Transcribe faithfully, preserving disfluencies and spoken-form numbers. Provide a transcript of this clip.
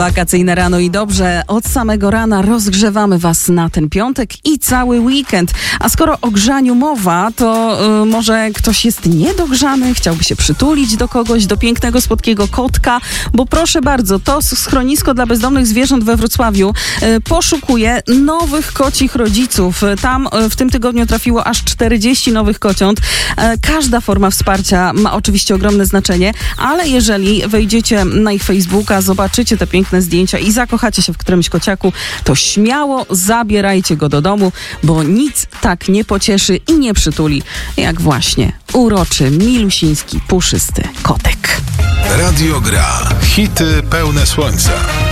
Wakacyjne rano i dobrze, od samego rana rozgrzewamy was na ten piątek i cały weekend. A skoro o grzaniu mowa, to y, może ktoś jest niedogrzany, chciałby się przytulić do kogoś, do pięknego, słodkiego kotka, bo proszę bardzo, to schronisko dla bezdomnych zwierząt we Wrocławiu y, poszukuje nowych kocich rodziców. Tam y, w tym tygodniu trafiło aż czterdzieści nowych kociąt. Y, każda forma wsparcia ma oczywiście ogromne znaczenie, ale jeżeli wejdziecie na ich Facebooka, zobaczycie te piękne zdjęcia i zakochacie się w którymś kociaku, to śmiało zabierajcie go do domu, bo nic tak nie pocieszy i nie przytuli, jak właśnie uroczy, milusiński, puszysty kotek. Radio Gra. Hity pełne słońca.